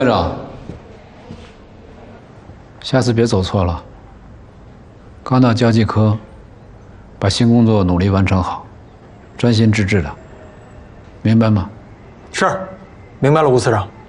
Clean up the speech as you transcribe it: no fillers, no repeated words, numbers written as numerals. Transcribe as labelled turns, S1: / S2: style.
S1: 队长，下次别走错了。刚到交际科，把新工作努力完成好，专心致志的，明白吗？
S2: 是，明白了，吴次长。